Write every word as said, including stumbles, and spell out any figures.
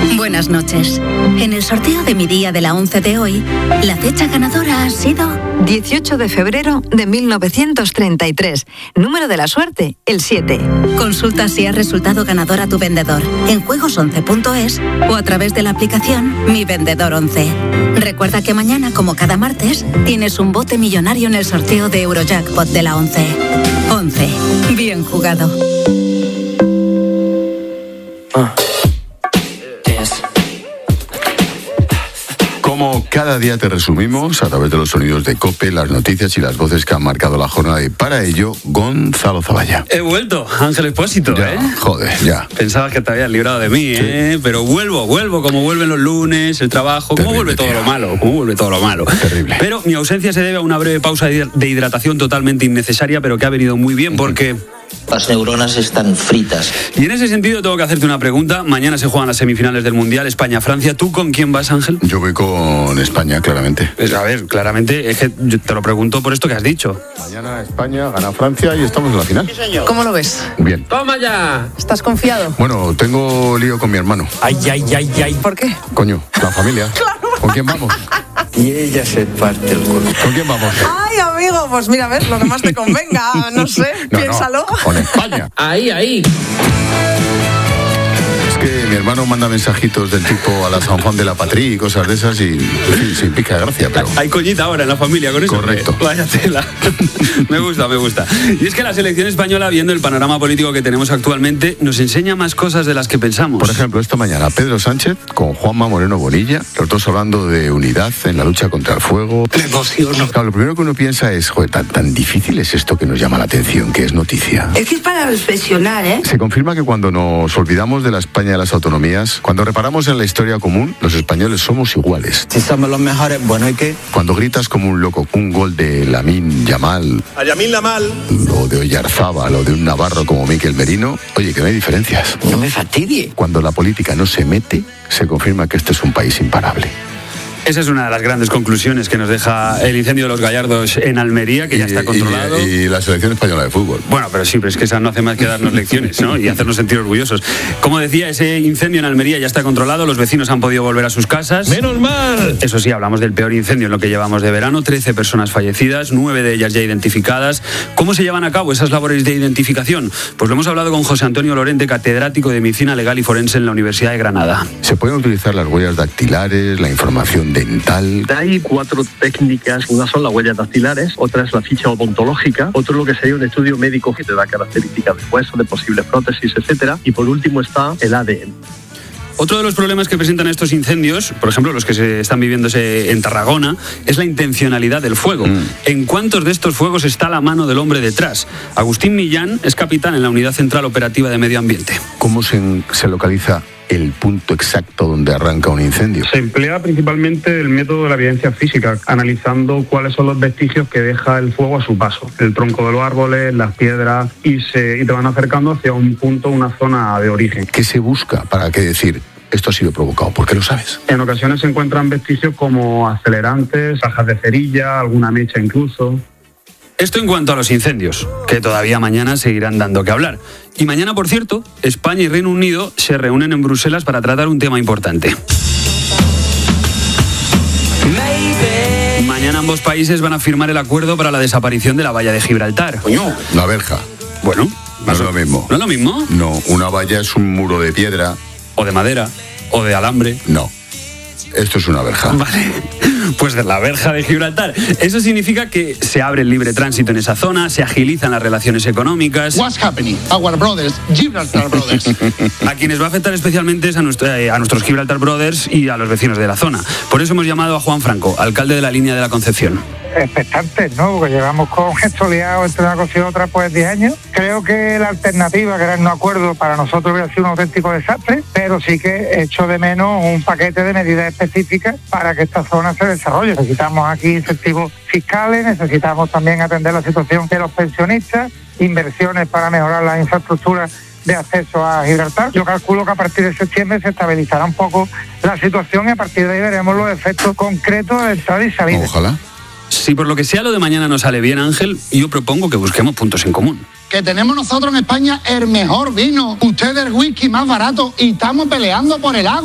Buenas noches. En el sorteo de mi día de la once de hoy, la fecha ganadora ha sido dieciocho de febrero de mil novecientos treinta y tres. Número de la suerte, el siete. Consulta si ha resultado ganador a tu vendedor en juegos once punto es o a través de la aplicación Mi Vendedor once. Recuerda que mañana, como cada martes, tienes un bote millonario en el sorteo de Eurojackpot de la once. once. Bien jugado. Ah. Como cada día te resumimos a través de los sonidos de COPE, las noticias y las voces que han marcado la jornada, y para ello, Gonzalo Zavalla. He vuelto, Ángel Expósito, ya, ¿eh? Joder, ya. Pensabas que te habías librado de mí, sí. ¿eh? Pero vuelvo, vuelvo, como vuelven los lunes, el trabajo, como vuelve todo tío. lo malo, como vuelve todo lo malo. Terrible. Pero mi ausencia se debe a una breve pausa de hidratación totalmente innecesaria, pero que ha venido muy bien porque... Las neuronas están fritas. Y en ese sentido tengo que hacerte una pregunta. Mañana se juegan las semifinales del Mundial, España-Francia. ¿Tú con quién vas, Ángel? Yo voy con España, claramente. Pues a ver, claramente, es que yo te lo pregunto por esto que has dicho. Mañana España gana Francia y estamos en la final. Sí, señor. ¿Cómo lo ves? Bien. ¡Toma ya! ¿Estás confiado? Bueno, tengo lío con mi hermano. Ay, ay, ay, ay. ¿Por qué? Coño, la familia. Claro. ¿Con quién vamos? Y ella se parte el cuerpo. ¿Con quién vamos? Ay, amigo, pues mira, a ver, lo que más te convenga, no sé, no, piénsalo. No, con España. Ahí, ahí. Es que mi hermano manda mensajitos del tipo a la San Juan de la Patria y cosas de esas y, en fin, sin pica de gracia, pero... Hay coñita ahora en la familia con eso. Correcto. ¿Qué? Vaya tela. Me gusta, me gusta. Y es que la selección española, viendo el panorama político que tenemos actualmente, nos enseña más cosas de las que pensamos. Por ejemplo, esta mañana Pedro Sánchez con Juanma Moreno Bonilla, los dos hablando de unidad en la lucha contra el fuego. Me emociono. Claro, lo primero que uno piensa es, joder, tan, tan difícil es esto que nos llama la atención, que es noticia. Es que es para reflexionar, ¿eh? Se confirma que cuando nos olvidamos de la España de las autonomías, cuando reparamos en la historia común, los españoles somos iguales. Si somos los mejores, bueno, ¿y qué? Cuando gritas como un loco un gol de Lamine Yamal, a Yamin Lamal, o de Oyarzábal, o de un navarro como Mikel Merino, oye, que no hay diferencias. No me fastidie. Cuando la política no se mete, se confirma que este es un país imparable. Esa es una de las grandes conclusiones que nos deja el incendio de los Gallardos en Almería, que ya está controlado. Y, y la selección española de fútbol. Bueno, pero sí, pero es que esa no hace más que darnos lecciones, ¿no? Y hacernos sentir orgullosos. Como decía, ese incendio en Almería ya está controlado, los vecinos han podido volver a sus casas. ¡Menos mal! Eso sí, hablamos del peor incendio en lo que llevamos de verano, trece personas fallecidas, nueve de ellas ya identificadas. ¿Cómo se llevan a cabo esas labores de identificación? Pues lo hemos hablado con José Antonio Lorente, catedrático de Medicina Legal y Forense en la Universidad de Granada. Se pueden utilizar las huellas dactilares, la información dental. Hay cuatro técnicas, una son las huellas dactilares, otra es la ficha odontológica, otro lo que sería un estudio médico que te da características de hueso, de posibles prótesis, etcétera, y por último está el A D N. Otro de los problemas que presentan estos incendios, por ejemplo los que se están viviéndose en Tarragona, es la intencionalidad del fuego. Mm. ¿En cuántos de estos fuegos está la mano del hombre detrás? Agustín Millán es capitán en la Unidad Central Operativa de Medio Ambiente. ¿Cómo se, se localiza el punto exacto donde arranca un incendio? Se emplea principalmente el método de la evidencia física, analizando cuáles son los vestigios que deja el fuego a su paso, el tronco de los árboles, las piedras, y, se, y te van acercando hacia un punto, una zona de origen. ¿Qué se busca para qué decir esto ha sido provocado? ¿Por qué lo sabes? En ocasiones se encuentran vestigios como acelerantes, cajas de cerilla, alguna mecha incluso. Esto en cuanto a los incendios, que todavía mañana seguirán dando que hablar. Y mañana, por cierto, España y Reino Unido se reúnen en Bruselas para tratar un tema importante. Maybe. Mañana ambos países van a firmar el acuerdo para la desaparición de la valla de Gibraltar. Coño, la verja. Bueno, no es lo mismo. ¿No es lo mismo? No, una valla es un muro de piedra. O de madera, o de alambre. No. Esto es una verja. Vale, pues de la verja de Gibraltar. Eso significa que se abre el libre tránsito en esa zona, se agilizan las relaciones económicas. What's happening? Our brothers, Gibraltar Brothers. A quienes va a afectar especialmente es a, nuestro, eh, a nuestros Gibraltar Brothers y a los vecinos de la zona. Por eso hemos llamado a Juan Franco, alcalde de la línea de la Concepción. Expectantes, ¿no? Porque llevamos con esto liado entre una cosa y otra pues diez años. Creo que la alternativa, que era el no acuerdo, para nosotros hubiera sido un auténtico desastre, pero sí que echo de menos un paquete de medidas específicas para que esta zona se desarrolle. Necesitamos aquí incentivos fiscales, necesitamos también atender la situación de los pensionistas, inversiones para mejorar las infraestructuras de acceso a Gibraltar. Yo calculo que a partir de septiembre se estabilizará un poco la situación y a partir de ahí veremos los efectos concretos de entrada y salida. Ojalá. Si por lo que sea lo de mañana no sale bien, Ángel, yo propongo que busquemos puntos en común. Que tenemos nosotros en España el mejor vino, ustedes el whisky más barato y estamos peleando por el agua.